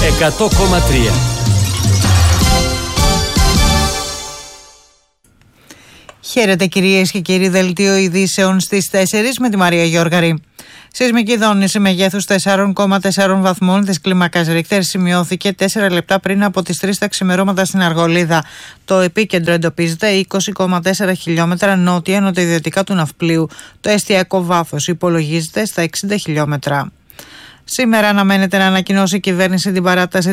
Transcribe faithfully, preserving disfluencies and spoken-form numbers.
εκατό κόμμα τρία. Χαίρετε κυρίες και κύριοι, δελτίο ειδήσεων στις τέσσερις με τη Μαρία Γιώργαρη. Σεισμική δόνηση μεγέθους τέσσερα κόμμα τέσσερα βαθμών της κλίμακας Ρίχτερ σημειώθηκε τέσσερα λεπτά πριν από τις τρεις τα ξημερώματα στην Αργολίδα. Το επίκεντρο εντοπίζεται είκοσι κόμμα τέσσερα χιλιόμετρα νότια νοτιοδυτικά του ναυπλίου. Το εστιακό βάθος υπολογίζεται στα εξήντα χιλιόμετρα. Σήμερα αναμένεται να ανακοινώσει η κυβέρνηση την παράταση